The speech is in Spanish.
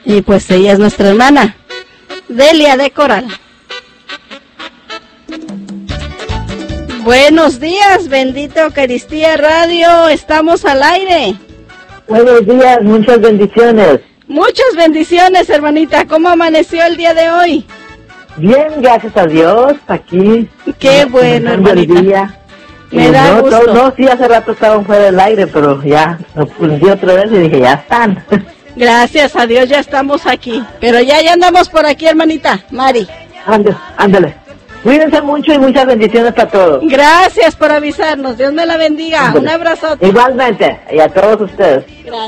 Y pues ella es nuestra hermana, Delia de Coral. Buenos días, bendita Eucaristía Radio, estamos al aire. Buenos días, muchas bendiciones. Muchas bendiciones, hermanita. ¿Cómo amaneció el día de hoy? Bien, gracias a Dios, aquí. Qué bueno, hermanita. Día. Me da gusto. Sí, hace rato estaban fuera del aire, pero ya lo prendí otra vez y dije, ya están. Gracias a Dios ya estamos aquí. Pero ya andamos por aquí, hermanita, Mari. Ándale. Cuídense mucho y muchas bendiciones para todos. Gracias por avisarnos. Dios me la bendiga. Ándale. Un abrazote. Igualmente, y a todos ustedes. Gracias.